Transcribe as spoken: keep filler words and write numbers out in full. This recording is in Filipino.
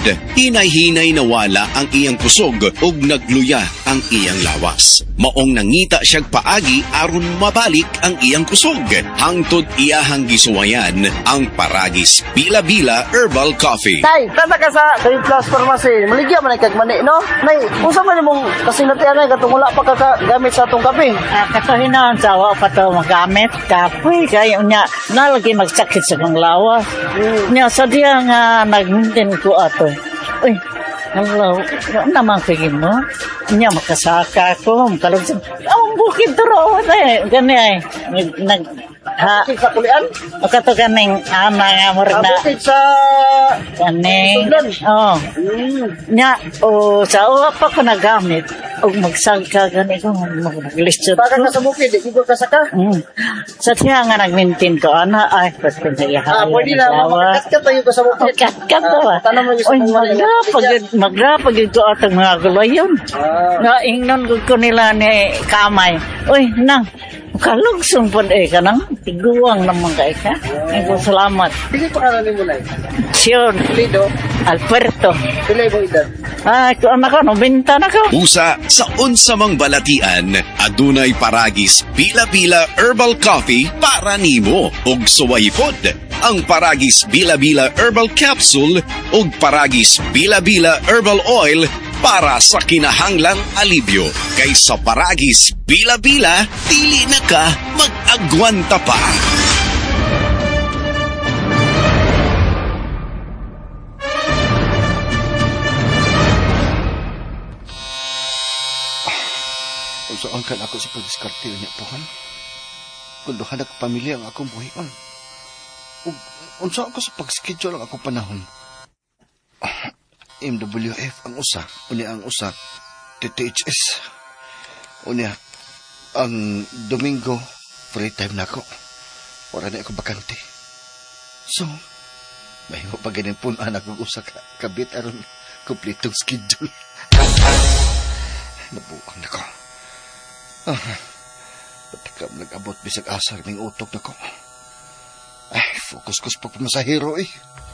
Hinay-hinay nawala ang iyang kusog ug nagluya ang iyang lawas. Maong nangita siyag paagi aron mabalik ang iyang kusog. Hangtod iyahang gisuwayan ang Paragis Bila-Bila Herbal Coffee. Tay, tata ka sa Trade Plus Pharmacy. Maligya man kag mani, no? Nay, unsa man imong kasinatian ay katong wala pa ka gamit sa atong kape? Ah, katuhinan sa wa pa to magamit kapoy kay unya nalagi magsakit sa kong lawas. Mm. Nya sa diya nga nag-maintain ko ato. Uy, hello, ano naman tingin mo? Nya makasaka ko, makalog sa... Ang bukid turo, eh, gani ay. Nag... Ha? Bukid sa kulian? Makato kaning ama nga mo rin na... Bukid sa... Kaning... Oo. Mm. Nya, o sa uwa pa ko nagamit, o magsagka gani ko, mag-listod Baka ko. ka sa bukid, di ko kasaka? Mm. Sa tiya nga nag-maintain ko, ana, ay, pwede na iyahay. Ah, pwede na, makakat tayo ka sa bukid. Kat-kat ba? Tanong mo yung sa Uy, mga magrapag, magrapag yung ko atang mga gulayon. Nga, ingnon ko ko nila ni Kamay. Uy, nang, kalugsong po eh ka nang, tiguang naman ka eh ka. Ay, ko salamat. Pili pa ka mo na. Sion, Lido, Alberto. pili mo edad. Ay, ko anak ko, nobenta na ko. Usa sa unsamang balatian, adunay Paragis Bila-Bila Herbal Coffee para nimo ug suwaypod. Ang Paragis Bila-Bila Herbal Capsule ug Paragis Bila-Bila Herbal Oil para sa kinahanglang alibyo. Kay sa Paragis Bila-Bila, dili na ka mag-agwanta pa. Saan kan ako sa pag-diskarte niya po kan? Kundo hanak pamilya ang akong buhian. Ug unsa ako sa pag-schedule ang akong panahon? M W F ang usa, unya ang usa T T H S. Unya ang Domingo free time nako. Wala na ako bakante. So, may mo pa ganin po anak kong usa ka kabit aron kompletong schedule. Nabuang nako. Ah, patikam nag-abot bisag asar ning utok na ko. Ay, focus ko sa pagpamasahero eh.